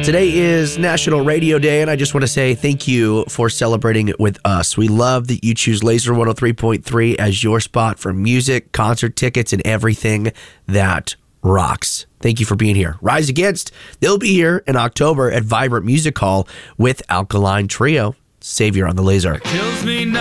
Today is National Radio Day, and I just want to say thank you for celebrating it with us. We love that you choose Laser 103.3 as your spot for music, concert tickets, and everything that rocks. Thank you for being here. Rise Against, they'll be here in October at Vibrant Music Hall with Alkaline Trio. Savior on the Laser.